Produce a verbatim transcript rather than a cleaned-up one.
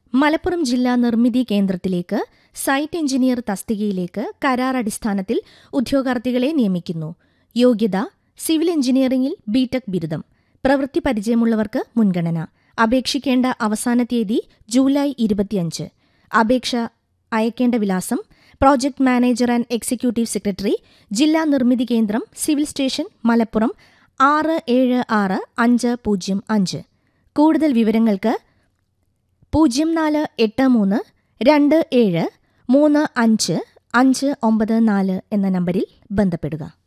മലപ്പുറം ജില്ലാ നിർമ്മിതി കേന്ദ്രത്തിലേക്ക് സൈറ്റ് എഞ്ചിനീയർ തസ്തികയിലേക്ക് കരാർ അടിസ്ഥാനത്തിൽ ഉദ്യോഗാർത്ഥികളെ നിയമിക്കുന്നു. യോഗ്യത സിവിൽ എഞ്ചിനീയറിംഗിൽ ബിടെക് ബിരുദം. പ്രവൃത്തി പരിചയമുള്ളവർക്ക് മുൻഗണന. അപേക്ഷിക്കേണ്ട അവസാന തീയതി ജൂലൈ ഇരുപത്തിയഞ്ച്. അപേക്ഷ അയക്കേണ്ട വിലാസം: project manager and executive secretary, ജില്ലാ നിർമ്മിതി കേന്ദ്രം, സിവിൽ സ്റ്റേഷൻ, മലപ്പുറം ആറ് ഏഴ് ആറ് അഞ്ച് പൂജ്യം അഞ്ച്. കൂടുതൽ വിവരങ്ങൾക്ക് പൂജ്യം നാല് എട്ട് മൂന്ന് രണ്ട് ഏഴ് മൂന്ന് അഞ്ച് അഞ്ച് ഒമ്പത് നാല് എന്ന നമ്പരിൽ ബന്ധപ്പെടുക.